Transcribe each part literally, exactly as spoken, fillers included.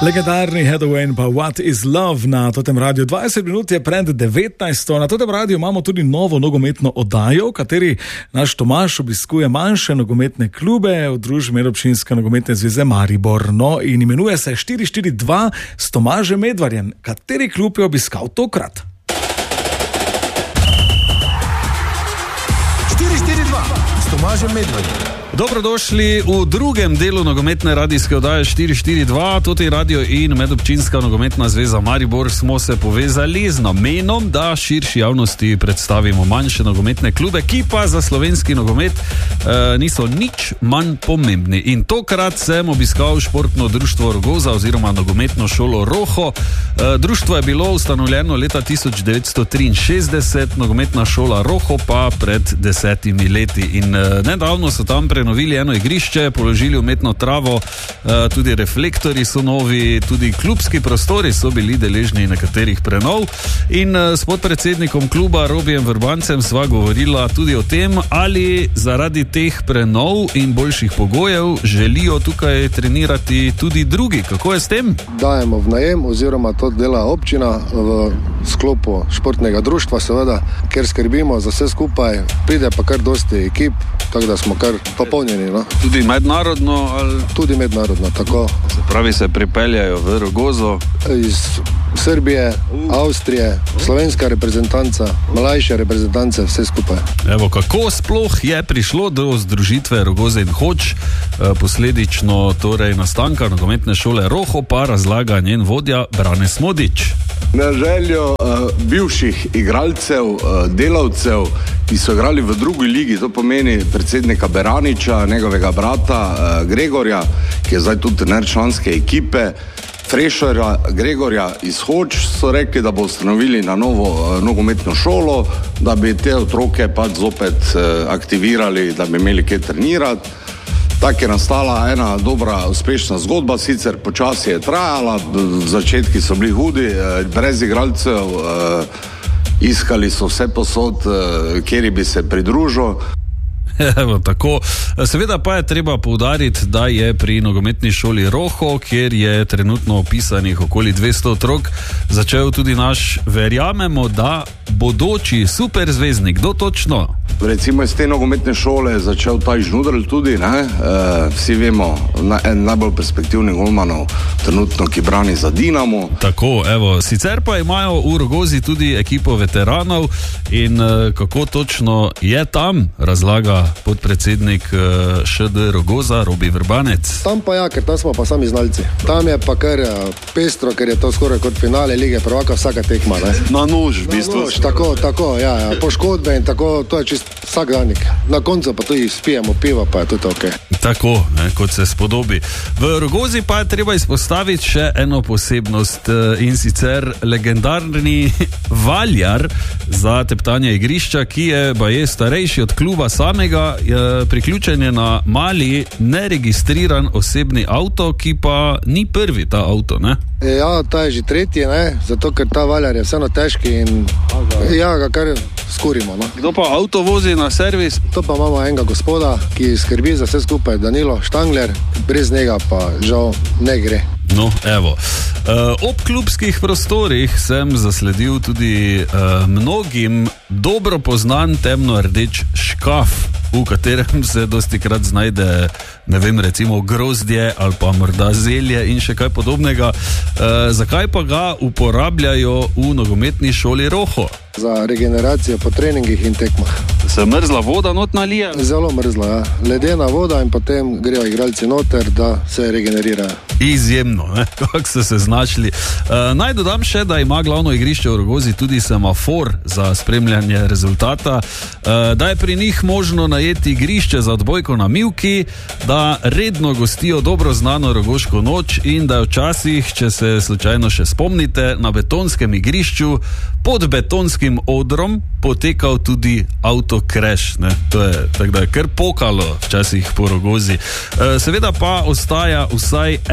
Legendarni Hathaway pa What is Love na totem radiju. dvajset minut je pred devetnajsto. Na totem radiju imamo tudi novo nogometno oddajo, v kateri naš Tomaž obiskuje manjše nogometne klube v družbi Medobčinske nogometne zveze Maribor. No, in imenuje se štiri štiri dva s Tomažem Medvarjem. Kateri klub je obiskal tokrat? štiri štiri dva s Tomažem Medvarjem. Dobrodošli v drugem delu nogometne radijske oddaje štiri štiri dva. Toti radio in Medobčinska nogometna zveza Maribor smo se povezali z namenom, da širši javnosti predstavimo manjše nogometne klube, ki pa za slovenski nogomet eh, niso nič manj pomembni. In tokrat sem obiskal športno društvo Rogoza oziroma nogometno šolo Roho. Eh, društvo je bilo ustanovljeno leta tisoč devetsto triinšestdeset, nogometna šola Roho pa pred desetimi leti. In eh, nedavno so tam pre prenovili eno igrišče, položili umetno travo, tudi reflektori so novi, tudi klubski prostori so bili deležni nekaterih prenov. In s podpredsednikom kluba Robijem Vrbancem sva govorila tudi o tem, ali zaradi teh prenov in boljših pogojev želijo tukaj trenirati tudi drugi. Kako je s tem? Dajemo v najem oziroma to dela občina v sklopu športnega društva, seveda, ker skrbimo za vse skupaj, pride pa kar dosti ekip, tako da smo kar popolnjeni. No? Tudi mednarodno? Ali... Tudi mednarodno, tako. Se pravi, se pripeljajo v Rogozo? Iz Srbije, Avstrije, slovenska reprezentanca, mlajše reprezentance, vse skupaj. Evo, kako sploh je prišlo do združitve Rogoze in Hoč, posledično torej nastanka nogometne šole Roho, pa razlaga njen vodja Brane Smodič. Na željo uh, bivših igralcev, uh, delavcev, ki so igrali v drugi ligi, to pomeni predsednika Beraniča, njegovega brata uh, Gregorja, ki je zdaj tudi trener članske ekipe, Frešerja Gregorja iz Hoč, so rekli, da bo ustanovili na novo uh, nogometno šolo, da bi te otroke pač zopet uh, aktivirali, da bi imeli kje trenirati. Tako je nastala ena dobra, uspešna zgodba, sicer počasi je trajala, začetki so bili hudi, brez igralcev, iskali so vse posod, kjer bi se pridružil. Evo, tako. Seveda pa je treba poudariti, da je pri nogometni šoli Roho, kjer je trenutno opisanih okoli dvesto otrok, začel tudi naš, verjamemo, da bodoči superzvezdnik. Kdo točno? Recimo iz te nogometne šole je začel Taj Žnudrl tudi, ne? E, vsi vemo, na, en najbolj perspektivnih golmanov trenutno, ki brani za Dinamo. Tako, evo, sicer pa imajo v Rogozi tudi ekipo veteranov in e, kako točno je tam, razlaga podpredsednik Š D Rogoza Robi Vrbanec. Tam pa ja, ker tam smo pa sami znalci. Tam je pa kar pestro, ker je to skoraj kot finale lige prvaka, vsaka tekma. Ne? Na nož, v bistvu. Na nož, tako, tako, ja, ja. Poškodbe in tako, to je čist vsak danik. Na koncu pa tudi spijemo piva, pa je tudi ok. Tako, ne, kot se spodobi. V Rogozi pa je treba izpostaviti še eno posebnost in sicer legendarni valjar za teptanje igrišča, ki je baje starejši od kluba samega, je priključen je na mali neregistriran osebni avto, ki pa ni prvi ta avto, ne? Ja, ta je že tretji, ne? Zato ker ta valjar je vseeno težki in ja, ga kar skurimo. No? Kdo pa avto vozi na servis? To pa imamo enega gospoda, ki skrbi za vse skupaj, Danilo Štangler, brez njega pa žal ne gre. No, evo. Uh, ob klubskih prostorih sem zasledil tudi uh, mnogim dobro poznan temno-rdeč škaf, v katerem se dostikrat znajde, ne vem, recimo grozdje ali pa morda zelje in še kaj podobnega. Uh, zakaj pa ga uporabljajo v nogometni šoli Roho? Za regeneracijo po treningih in tekmah. Se mrzla voda not nalije? Zelo mrzla, ja. Ledena voda in potem grejo igralci noter, da se regenerirajo. Izjemno, ne? Kako so se znašli. Uh, naj dodam še, da ima glavno igrišče v Rogozi tudi semafor za spremljanje rezultata, uh, da je pri njih možno najeti igrišče za odbojko na mivki, da redno gostijo dobro znano rogoško noč in da včasih, če se slučajno še spomnite, na betonskem igrišču pod betonskim odrom potekal tudi avtokreš. To je, tako da je kar pokalo včasih po Rogozi. E, seveda pa ostaja vsaj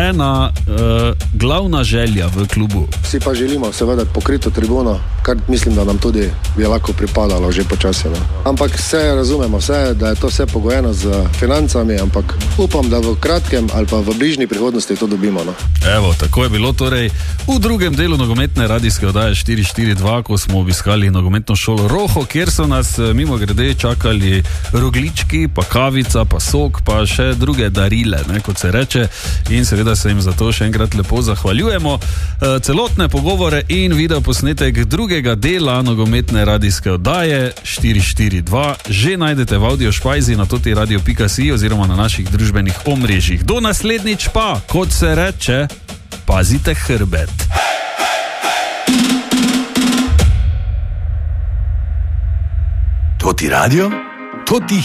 ena uh, glavna želja v klubu? Vsi pa želimo seveda pokrito tribuno, kar mislim, da nam tudi bi lahko pripadalo že počasi. No. Ampak vse razumemo, vse, da je to vse pogojeno z financami, ampak upam, da v kratkem ali pa v bližnji prihodnosti to dobimo. No. Evo, tako je bilo torej v drugem delu nogometne radijske oddaje štiri štiri dva, ko smo obiskali nogometno šolo Roho, kjer so nas mimo grede čakali roglički, pa kavica, pa sok, pa še druge darile, ne, kot se reče, in seveda se jim za to še enkrat lepo zahvaljujemo. E, celotne pogovore in video posnetek drugega dela nogometne radijske oddaje štiri štiri dva že najdete v audio špajzi na toti radio pika si oziroma na naših družbenih omrežjih. Do naslednjič pa, kot se reče, pazite hrbet. Toti radio, toti